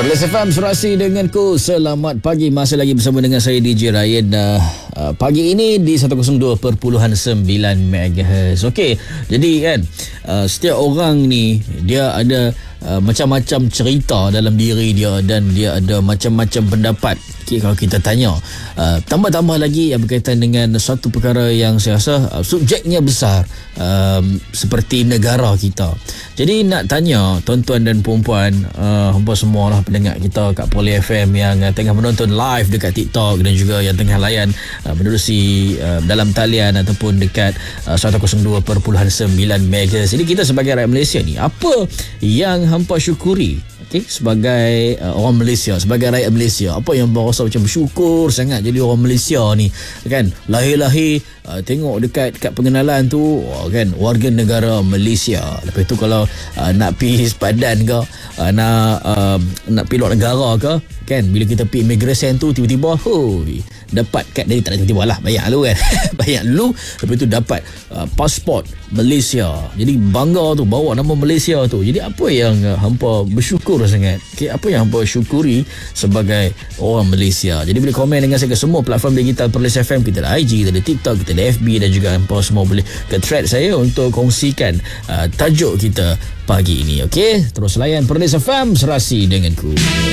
Perlis FM Serasi denganku. Selamat pagi. Masih lagi bersama dengan saya DJ Ryan. Pagi ini di 102.9 MHz. Okey, jadi kan setiap orang ni dia ada macam-macam cerita dalam diri dia dan dia ada macam-macam pendapat. Okay, kalau kita tanya tambah-tambah lagi yang berkaitan dengan satu perkara yang saya rasa subjeknya besar, seperti negara kita. Jadi nak tanya tuan-tuan dan puan-puan, hampa semua lah pendengar kita kat Poli FM yang tengah menonton live dekat TikTok dan juga yang tengah layan menerusi dalam talian ataupun dekat 102.9 MHz. Jadi kita sebagai rakyat Malaysia ni, apa yang hampa syukuri sebagai orang Malaysia, sebagai rakyat Malaysia? Apa yang hampa rasa macam bersyukur sangat jadi orang Malaysia ni kan? Lahir-lahir tengok dekat pengenalan tu kan, warga negara Malaysia. Lepas tu kalau nak pergi sepadan ke, nak pergi luar negara ke kan, bila kita pergi immigration tu tiba-tiba dapat kad, dari tak ada tiba-tiba lah, bayar dulu kan bayar dulu, lepas tu dapat pasport Malaysia. Jadi bangga tu, bawa nama Malaysia tu. Jadi apa yang hampa bersyukur sangat? Apa yang hampa syukuri sebagai orang Malaysia? Jadi boleh komen dengan saya ke semua platform digital Perlis FM. Kita ada IG, kita ada TikTok, kita ada FB, dan juga hampa semua boleh ke thread saya untuk kongsikan tajuk kita pagi ini. Okey, terus layan Perlis FM Serasi denganku.